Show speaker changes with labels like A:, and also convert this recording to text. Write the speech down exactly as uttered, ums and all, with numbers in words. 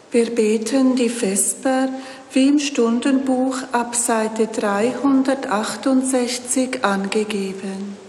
A: Wir beten die Vesper wie im Stundenbuch ab Seite dreihundertachtundsechzig angegeben.